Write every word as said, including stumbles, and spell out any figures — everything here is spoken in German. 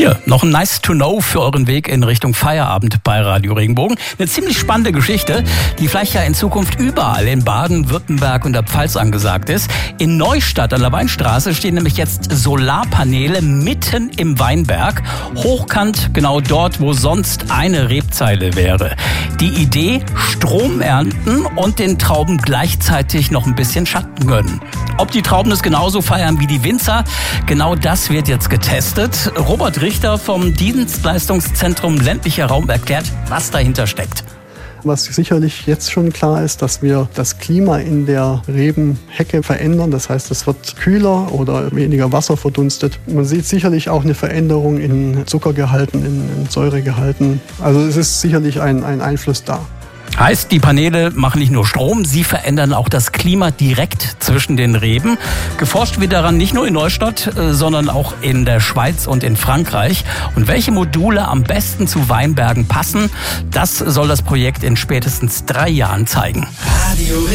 Hier, noch ein nice to know für euren Weg in Richtung Feierabend bei Radio Regenbogen. Eine ziemlich spannende Geschichte, die vielleicht ja in Zukunft überall in Baden-Württemberg und der Pfalz angesagt ist. In Neustadt an der Weinstraße stehen nämlich jetzt Solarpaneele mitten im Weinberg. Hochkant, genau dort, wo sonst eine Rebzeile wäre. Die Idee, Strom ernten und den Trauben gleichzeitig noch ein bisschen Schatten gönnen. Ob die Trauben es genauso feiern wie die Winzer, genau das wird jetzt getestet. Robert Richter vom Dienstleistungszentrum ländlicher Raum erklärt, was dahinter steckt. Was sicherlich jetzt schon klar ist, dass wir das Klima in der Rebenhecke verändern. Das heißt, es wird kühler oder weniger Wasser verdunstet. Man sieht sicherlich auch eine Veränderung in Zuckergehalten, in, in Säuregehalten. Also es ist sicherlich ein, ein Einfluss da. Heißt, die Paneele machen nicht nur Strom, sie verändern auch das Klima direkt zwischen den Reben. Geforscht wird daran nicht nur in Neustadt, sondern auch in der Schweiz und in Frankreich. Und welche Module am besten zu Weinbergen passen, das soll das Projekt in spätestens drei Jahren zeigen.